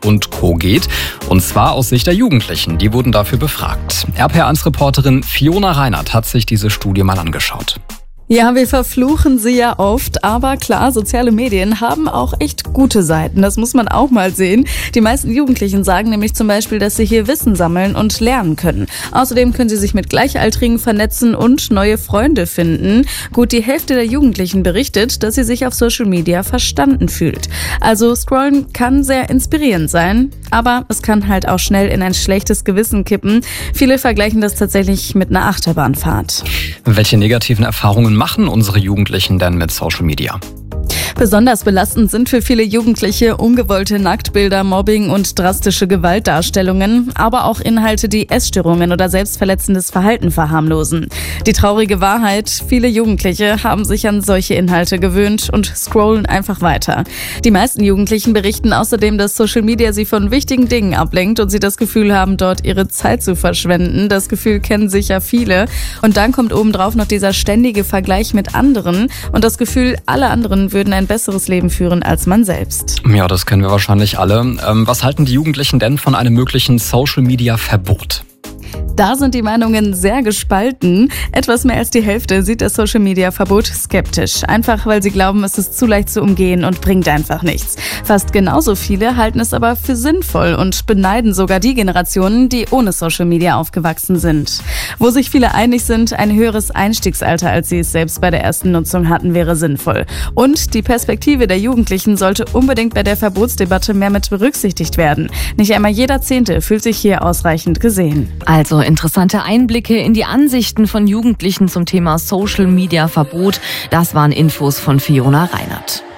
und Co. geht. Und zwar aus Sicht der Jugendlichen. Die wurden dafür befragt. RPR1-Reporterin Fiona Reinhardt hat sich diese Studie mal angeschaut. Ja, wir verfluchen sie ja oft, aber klar, soziale Medien haben auch echt gute Seiten. Das muss man auch mal sehen. Die meisten Jugendlichen sagen nämlich zum Beispiel, dass sie hier Wissen sammeln und lernen können. Außerdem können sie sich mit Gleichaltrigen vernetzen und neue Freunde finden. Gut, die Hälfte der Jugendlichen berichtet, dass sie sich auf Social Media verstanden fühlt. Also scrollen kann sehr inspirierend sein, aber es kann halt auch schnell in ein schlechtes Gewissen kippen. Viele vergleichen das tatsächlich mit einer Achterbahnfahrt. Welche negativen Erfahrungen machen unsere Jugendlichen denn mit Social Media? Besonders belastend sind für viele Jugendliche ungewollte Nacktbilder, Mobbing und drastische Gewaltdarstellungen, aber auch Inhalte, die Essstörungen oder selbstverletzendes Verhalten verharmlosen. Die traurige Wahrheit, viele Jugendliche haben sich an solche Inhalte gewöhnt und scrollen einfach weiter. Die meisten Jugendlichen berichten außerdem, dass Social Media sie von wichtigen Dingen ablenkt und sie das Gefühl haben, dort ihre Zeit zu verschwenden. Das Gefühl kennen sicher viele. Und dann kommt obendrauf noch dieser ständige Vergleich mit anderen und das Gefühl, alle anderen würden ein besseres Leben führen als man selbst. Ja, das kennen wir wahrscheinlich alle. Was halten die Jugendlichen denn von einem möglichen Social-Media-Verbot? Da sind die Meinungen sehr gespalten. Etwas mehr als die Hälfte sieht das Social-Media-Verbot skeptisch. Einfach, weil sie glauben, es ist zu leicht zu umgehen und bringt einfach nichts. Fast genauso viele halten es aber für sinnvoll und beneiden sogar die Generationen, die ohne Social-Media aufgewachsen sind. Wo sich viele einig sind, ein höheres Einstiegsalter, als sie es selbst bei der ersten Nutzung hatten, wäre sinnvoll. Und die Perspektive der Jugendlichen sollte unbedingt bei der Verbotsdebatte mehr mit berücksichtigt werden. Nicht einmal jeder Zehnte fühlt sich hier ausreichend gesehen. Also interessante Einblicke in die Ansichten von Jugendlichen zum Thema Social-Media-Verbot. Das waren Infos von Fiona Reinhardt.